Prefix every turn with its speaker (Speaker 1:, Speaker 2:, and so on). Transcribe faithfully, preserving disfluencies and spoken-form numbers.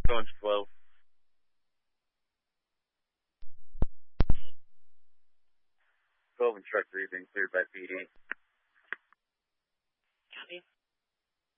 Speaker 1: Going to twelve. twelve and truck three being cleared by P D.
Speaker 2: Copy.